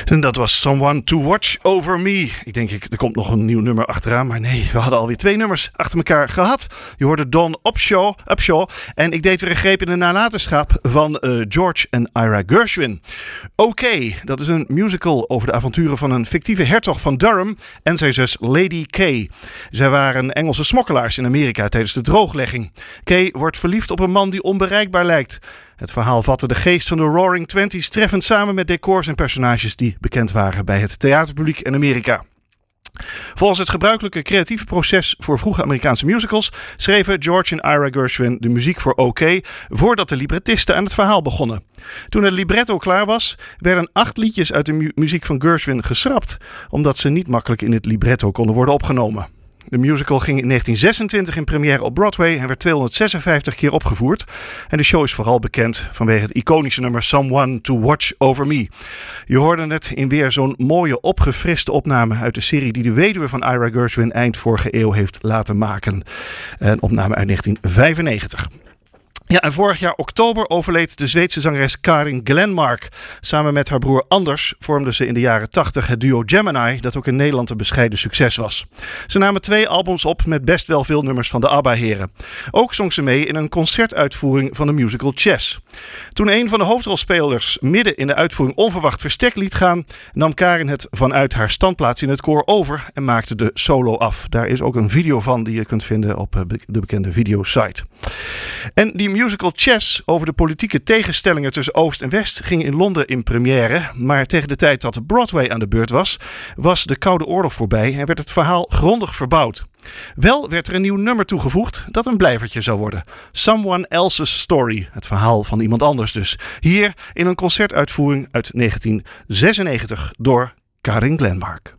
En dat was Someone to Watch Over Me. Ik denk, er komt nog een nieuw nummer achteraan. Maar nee, we hadden alweer 2 nummers achter elkaar gehad. Je hoorde Dawn Upshaw. En ik deed weer een greep in de nalatenschap van George en Ira Gershwin. Oké, dat is een musical over de avonturen van een fictieve hertog van Durham en zijn zus Lady Kay. Zij waren Engelse smokkelaars in Amerika tijdens de drooglegging. Kay wordt verliefd op een man die onbereikbaar lijkt. Het verhaal vatte de geest van de Roaring Twenties treffend samen met decors en personages die bekend waren bij het theaterpubliek in Amerika. Volgens het gebruikelijke creatieve proces voor vroege Amerikaanse musicals schreven George en Ira Gershwin de muziek voor OK voordat de librettisten aan het verhaal begonnen. Toen het libretto klaar was, werden 8 liedjes uit de muziek van Gershwin geschrapt, omdat ze niet makkelijk in het libretto konden worden opgenomen. De musical ging in 1926 in première op Broadway en werd 256 keer opgevoerd. En de show is vooral bekend vanwege het iconische nummer Someone to Watch Over Me. Je hoorde het in weer zo'n mooie opgefriste opname uit de serie die de weduwe van Ira Gershwin eind vorige eeuw heeft laten maken. Een opname uit 1995. Ja, en vorig jaar oktober overleed de Zweedse zangeres Karin Glenmark. Samen met haar broer Anders vormden ze in de jaren 80 het duo Gemini, dat ook in Nederland een bescheiden succes was. Ze namen 2 albums op met best wel veel nummers van de ABBA-heren. Ook zong ze mee in een concertuitvoering van de musical Chess. Toen een van de hoofdrolspelers midden in de uitvoering onverwacht verstek liet gaan, nam Karin het vanuit haar standplaats in het koor over en maakte de solo af. Daar is ook een video van die je kunt vinden op de bekende videosite. En die musical Chess over de politieke tegenstellingen tussen Oost en West ging in Londen in première. Maar tegen de tijd dat Broadway aan de beurt was de Koude Oorlog voorbij en werd het verhaal grondig verbouwd. Wel werd er een nieuw nummer toegevoegd dat een blijvertje zou worden. Someone Else's Story, het verhaal van iemand anders dus. Hier in een concertuitvoering uit 1996 door Karin Glenmark.